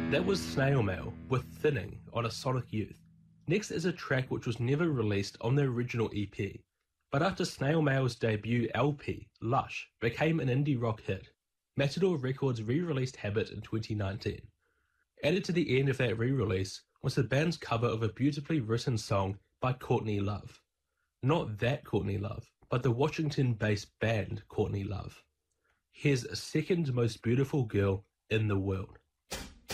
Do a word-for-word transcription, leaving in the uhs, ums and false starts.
That was Snail Mail with Thinning on A Sonic Youth. Next is a track which was never released on the original E P, but after Snail Mail's debut L P, Lush, became an indie rock hit, Matador Records re-released Habit in twenty nineteen. Added to the end of that re-release was the band's cover of a beautifully written song by Courtney Love. Not that Courtney Love, but the Washington-based band Courtney Love. Here's Second Most Beautiful Girl in the World.